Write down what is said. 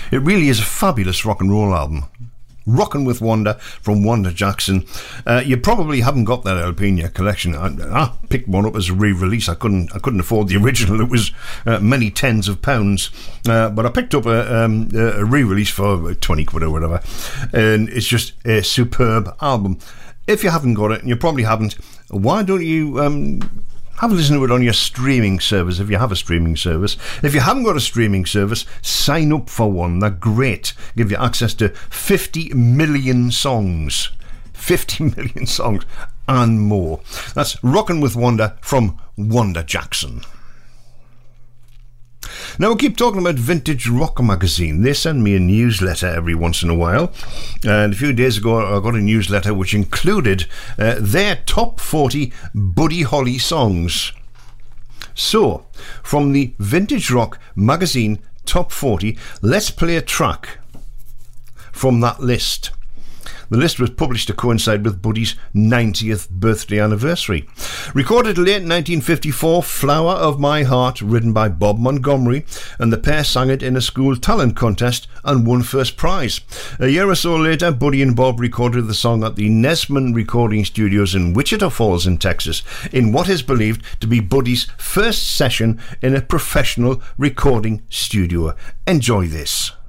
It really is a fabulous rock and roll album. Rockin' with Wonder from Wanda Jackson. You probably haven't got that LP in your collection. I picked one up as a re-release. I couldn't afford the original. It was many tens of pounds, but I picked up a re-release for 20 quid or whatever, and it's just a superb album. If you haven't got it, and you probably haven't, why don't you have a listen to it on your streaming service if you have a streaming service. If you haven't got a streaming service, sign up for one. They're great. Give you access to 50 million songs. 50 million songs and more. That's Rockin' with Wonder from Wanda Jackson. Now, we'll keep talking about Vintage Rock Magazine. They send me a newsletter every once in a while. And a few days ago, I got a newsletter which included their top 40 Buddy Holly songs. So, from the Vintage Rock Magazine top 40, let's play a track from that list. The list was published to coincide with Buddy's 90th birthday anniversary. Recorded late 1954, Flower of My Heart, written by Bob Montgomery, and the pair sang it in a school talent contest and won first prize. A year or so later, Buddy and Bob recorded the song at the Nesman Recording Studios in Wichita Falls in Texas, in what is believed to be Buddy's first session in a professional recording studio. Enjoy this.